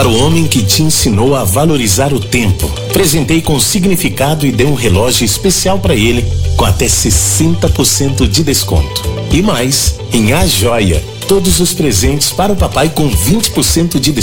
para o homem que te ensinou a valorizar o tempo. Presentei com significado e dei um relógio especial para ele, com até 60% de desconto. E mais, em A Joia, todos os presentes para o papai com 20% de desconto.